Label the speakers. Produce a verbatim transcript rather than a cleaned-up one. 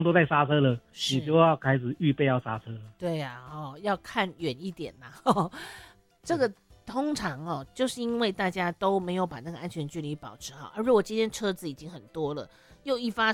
Speaker 1: 都在刹车了，
Speaker 2: 是
Speaker 1: 你就要开始预备要刹车了。
Speaker 2: 对呀、啊，哦，要看远一点呐、哦。这个通常哦，就是因为大家都没有把那个安全距离保持好，而如果今天车子已经很多了，又一发